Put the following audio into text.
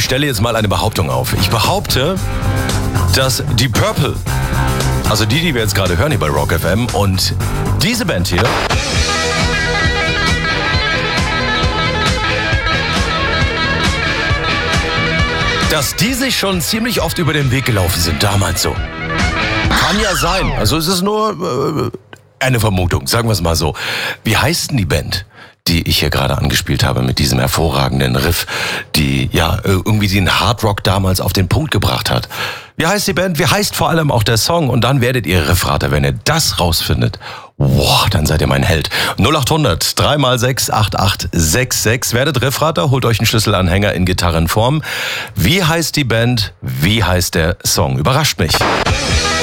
stelle jetzt mal eine Behauptung auf. Ich behaupte, dass die Purple, also die wir jetzt gerade hören hier bei Rock FM, und diese Band hier, dass die sich schon ziemlich oft über den Weg gelaufen sind, damals so. Kann ja sein. Also es ist nur eine Vermutung, sagen wir es mal so. Wie heißt denn die Band, die ich hier gerade angespielt habe mit diesem hervorragenden Riff, die ja irgendwie den Hardrock damals auf den Punkt gebracht hat? Wie heißt die Band? Wie heißt vor allem auch der Song? Und dann werdet ihr Riffrater, wenn ihr das rausfindet. Wow, dann seid ihr mein Held. 0800 3x6 8866. Werdet Riffrater, holt euch einen Schlüsselanhänger in Gitarrenform. Wie heißt die Band? Wie heißt der Song? Überrascht mich.